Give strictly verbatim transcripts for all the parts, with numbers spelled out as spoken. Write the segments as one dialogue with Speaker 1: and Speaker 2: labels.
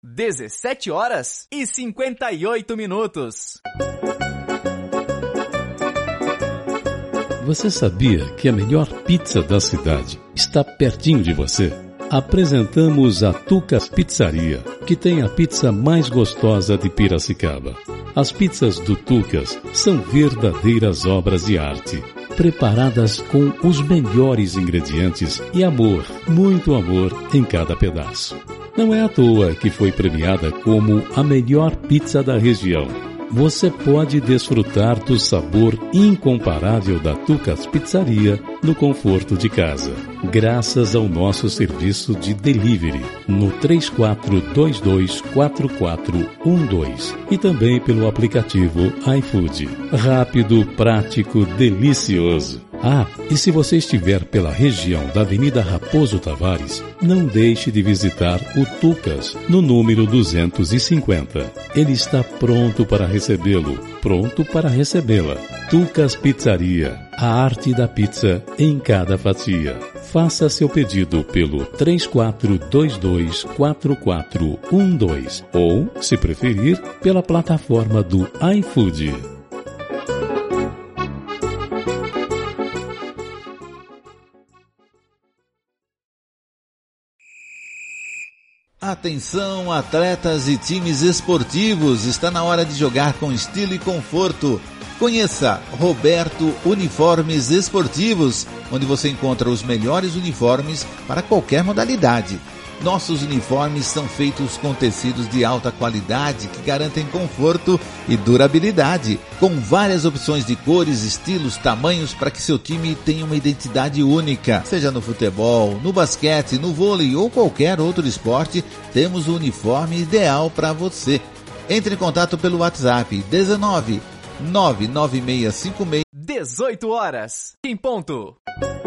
Speaker 1: dezessete horas e cinquenta e oito minutos.
Speaker 2: Você sabia que a melhor pizza da cidade está pertinho de você? Apresentamos a Tucas Pizzaria, que tem a pizza mais gostosa de Piracicaba. As pizzas do Tucas são verdadeiras obras de arte, preparadas com os melhores ingredientes e amor, muito amor em cada pedaço. Não é à toa que foi premiada como a melhor pizza da região. Você pode desfrutar do sabor incomparável da Tucas Pizzaria no conforto de casa, graças ao nosso serviço de delivery no três quatro dois dois quatro quatro um dois e também pelo aplicativo iFood. Rápido, prático, delicioso. Ah, e se você estiver pela região da Avenida Raposo Tavares, não deixe de visitar o Tucas, no número duzentos e cinquenta. Ele está pronto para recebê-lo, pronto para recebê-la. Tucas Pizzaria, a arte da pizza em cada fatia. Faça seu pedido pelo três quatro dois dois quatro quatro um dois ou, se preferir, pela plataforma do iFood.
Speaker 3: Atenção, atletas e times esportivos, está na hora de jogar com estilo e conforto. Conheça Roberto Uniformes Esportivos, onde você encontra os melhores uniformes para qualquer modalidade. Nossos uniformes são feitos com tecidos de alta qualidade que garantem conforto e durabilidade, com várias opções de cores, estilos, tamanhos para que seu time tenha uma identidade única. Seja no futebol, no basquete, no vôlei ou qualquer outro esporte, temos o uniforme ideal para você. Entre em contato pelo WhatsApp dezenove, nove nove seis cinco seis.
Speaker 1: dezoito horas em ponto.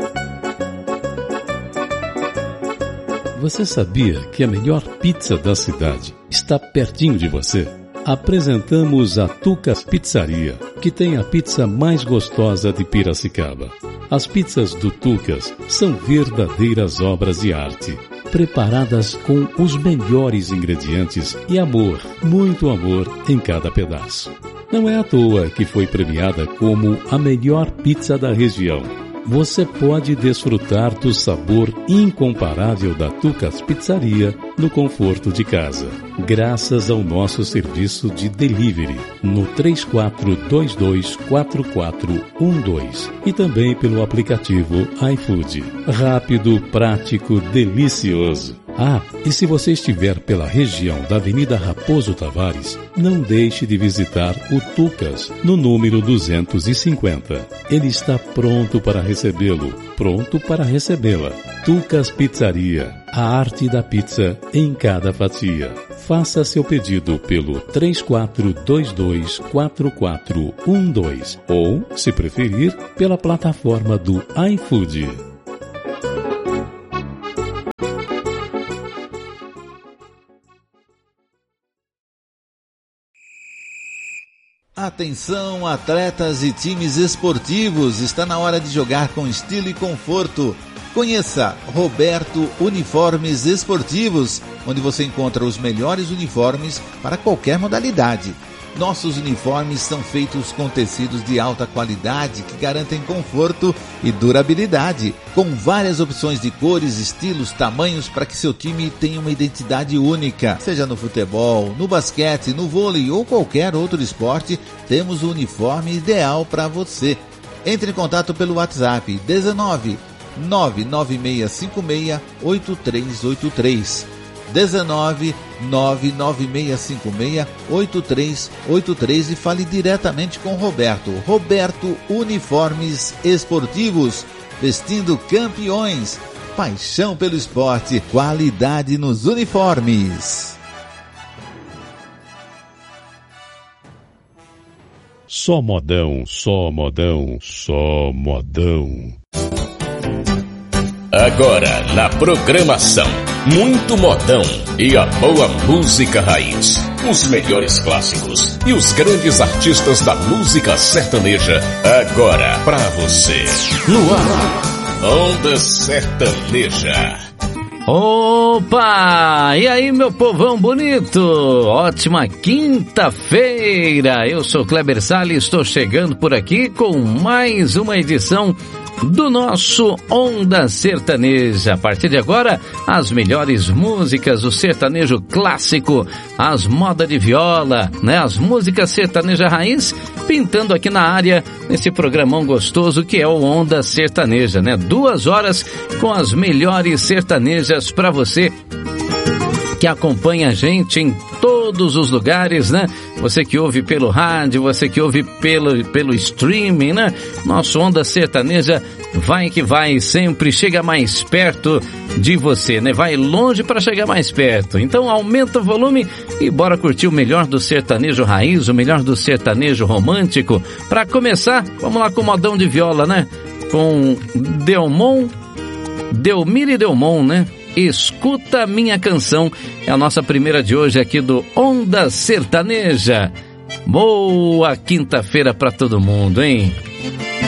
Speaker 2: Você sabia que a melhor pizza da cidade está pertinho de você? Apresentamos a Tucas Pizzaria, que tem a pizza mais gostosa de Piracicaba. As pizzas do Tucas são verdadeiras obras de arte, preparadas com os melhores ingredientes e amor, muito amor em cada pedaço. Não é à toa que foi premiada como a melhor pizza da região. Você pode desfrutar do sabor incomparável da Tucas Pizzaria no conforto de casa, graças ao nosso serviço de delivery no três quatro dois dois quatro quatro um dois e também pelo aplicativo iFood. Rápido, prático, delicioso. Ah, e se você estiver pela região da Avenida Raposo Tavares, não deixe de visitar o Tucas, no número duzentos e cinquenta. Ele está pronto para recebê-lo, pronto para recebê-la. Tucas Pizzaria, a arte da pizza em cada fatia. Faça seu pedido pelo três quatro dois dois quatro quatro um dois ou, se preferir, pela plataforma do iFood.
Speaker 3: Atenção, atletas e times esportivos, está na hora de jogar com estilo e conforto. Conheça Roberto Uniformes Esportivos, onde você encontra os melhores uniformes para qualquer modalidade. Nossos uniformes são feitos com tecidos de alta qualidade que garantem conforto e durabilidade, com várias opções de cores, estilos, tamanhos para que seu time tenha uma identidade única. Seja no futebol, no basquete, no vôlei ou qualquer outro esporte, temos o uniforme ideal para você. Entre em contato pelo WhatsApp dezenove, nove nove seis cinco seis oito três oito três. dezenove, nove nove seis cinco seis oito três oito três e fale diretamente com Roberto. Roberto Uniformes Esportivos, vestindo campeões. Paixão pelo esporte, qualidade nos uniformes.
Speaker 2: Só modão, só modão, só modão.
Speaker 4: Agora na programação, muito modão e a boa música raiz. Os melhores clássicos e os grandes artistas da música sertaneja. Agora pra você. No ar, Onda Sertaneja.
Speaker 5: Opa! E aí, meu povão bonito? Ótima quinta-feira! Eu sou Kleber Salles, estou chegando por aqui com mais uma edição do nosso Onda Sertaneja. A partir de agora, as melhores músicas, o sertanejo clássico, as modas de viola, né? As músicas sertaneja raiz, pintando aqui na área, nesse programão gostoso que é o Onda Sertaneja, né? Duas horas com as melhores sertanejas para você que acompanha a gente em todos os lugares, né? Você que ouve pelo rádio, você que ouve pelo, pelo streaming, né? Nosso Onda Sertaneja vai que vai, sempre chega mais perto de você, né? Vai longe para chegar mais perto. Então aumenta o volume e bora curtir o melhor do sertanejo raiz, o melhor do sertanejo romântico. Para começar, vamos lá com o modão de viola, né? Com Delmon, Delmir e Delmon, né? Escuta Minha Canção, é a nossa primeira de hoje aqui do Onda Sertaneja. Boa quinta-feira para todo mundo, hein?